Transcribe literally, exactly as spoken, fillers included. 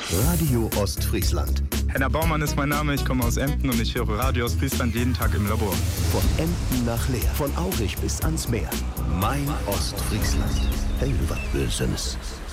Radio Ostfriesland. Henner Baumann ist mein Name, ich komme aus Emden und ich höre Radio Ostfriesland jeden Tag im Labor. Von Emden nach Leer, von Aurich bis ans Meer. Mein Ostfriesland. Hey, was Böses.